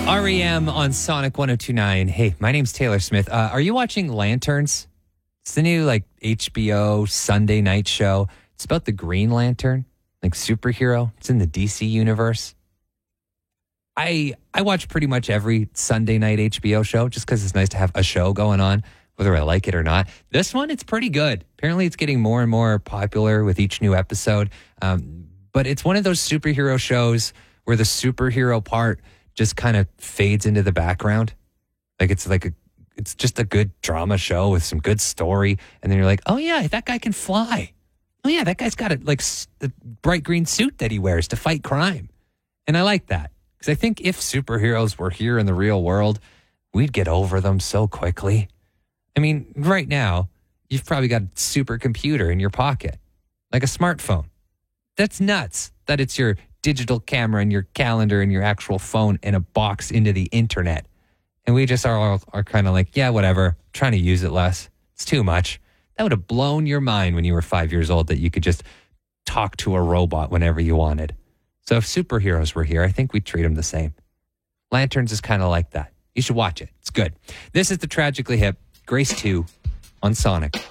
REM on Sonic 102.9. Hey, my name's Taylor Smith. Are you watching Lanterns? It's the new HBO Sunday night show. It's about the Green Lantern, superhero. It's in the DC universe. I watch pretty much every Sunday night HBO show just because it's nice to have a show going on, whether I like it or not. This one, it's pretty good. Apparently, it's getting more and more popular with each new episode. But it's one of those superhero shows where the superhero part just kind of fades into the background. It's just a good drama show with some good story. And then you're like, oh yeah, that guy can fly. Oh yeah, that guy's got a bright green suit that he wears to fight crime. And I like that. Because I think if superheroes were here in the real world, we'd get over them so quickly. I mean, right now, you've probably got a supercomputer in your pocket, like a smartphone. That's nuts that it's your digital camera and your calendar and your actual phone in a box into the internet. And we just are kind of like, yeah, whatever, trying to use it less. It's too much. That would have blown your mind when you were 5 years old that you could just talk to a robot whenever you wanted. So if superheroes were here, I think we'd treat them the same. Lanterns is kind of like that. You should watch it. It's good. This is the Tragically Hip, Grace 2 on Sonic